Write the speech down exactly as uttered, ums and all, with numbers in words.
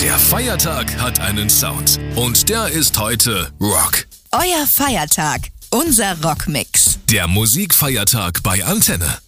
Der Feiertag hat einen Sound und der ist heute Rock. Euer Feiertag, unser Rockmix. Der Musikfeiertag bei Antenne.